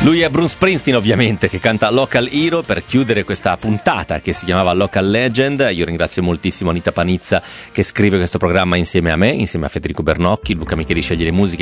Lui è Bruce Springsteen, ovviamente, che canta Local Hero per chiudere questa puntata che si chiamava Local Legend. Io ringrazio moltissimo Anita Panizza, che scrive questo programma insieme a me, insieme a Federico Bernocchi. Luca Micheli sceglie le musiche,